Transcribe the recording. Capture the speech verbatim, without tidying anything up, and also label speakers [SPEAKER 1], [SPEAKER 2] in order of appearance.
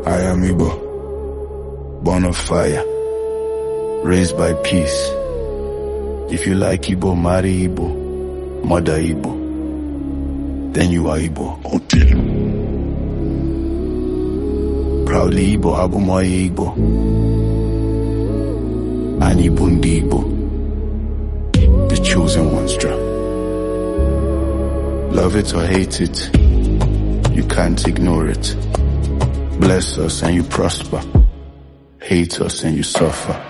[SPEAKER 1] I am Igbo, born of fire, raised by peace. If you like Igbo, marry Igbo, mother Igbo, then you are Igbo. Until proudly Igbo, Abumoye Igbo, and Igbo ndi Igbo, the chosen ones draw. Love it or hate it, you can't ignore it. Bless us and you prosper, hate us and you suffer.